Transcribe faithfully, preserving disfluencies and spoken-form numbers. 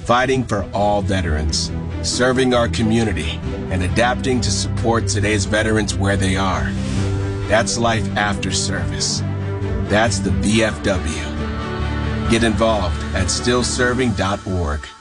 fighting for all veterans, serving our community, and adapting to support today's veterans where they are. That's life after service. That's the V F W. Get involved at still serving dot org.